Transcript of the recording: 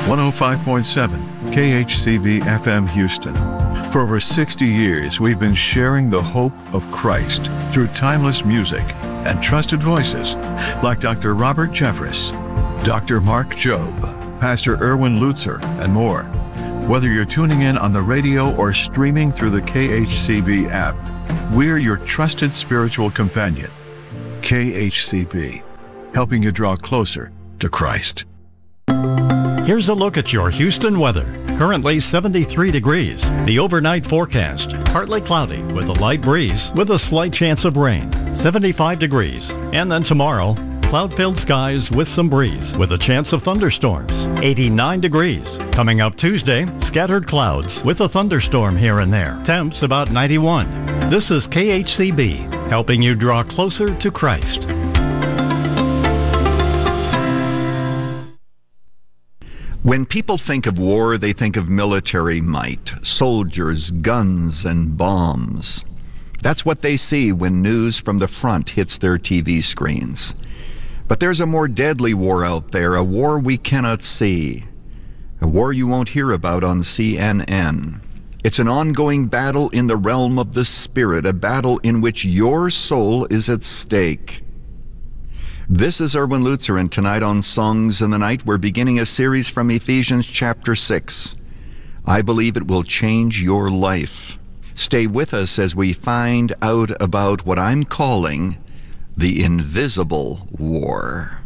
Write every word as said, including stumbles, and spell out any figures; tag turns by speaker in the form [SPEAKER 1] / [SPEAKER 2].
[SPEAKER 1] one oh five point seven K H C B F M Houston. For over sixty years, we've been sharing the hope of Christ through timeless music and trusted voices like Doctor Robert Jeffress, Doctor Mark Jobe, Pastor Erwin Lutzer, and more. Whether you're tuning in on the radio or streaming through the K H C B app, we're your trusted spiritual companion. K H C B, helping you draw closer to Christ.
[SPEAKER 2] Here's a look at your Houston weather. Currently seventy-three degrees. The overnight forecast, partly cloudy with a light breeze with a slight chance of rain. seventy-five degrees. And then tomorrow, cloud-filled skies with some breeze with a chance of thunderstorms. eighty-nine degrees. Coming up Tuesday, scattered clouds with a thunderstorm here and there. Temps about ninety-one. This is K H C B, helping you draw closer to Christ.
[SPEAKER 3] When people think of war, they think of military might, soldiers, guns, and bombs. That's what they see when news from the front hits their T V screens. But there's a more deadly war out there, a war we cannot see, a war you won't hear about on C N N. It's an ongoing battle in the realm of the spirit, a battle in which your soul is at stake. This is Erwin Lutzer, and tonight on Songs in the Night, we're beginning a series from Ephesians chapter six. I believe it will change your life. Stay with us as we find out about what I'm calling the invisible war.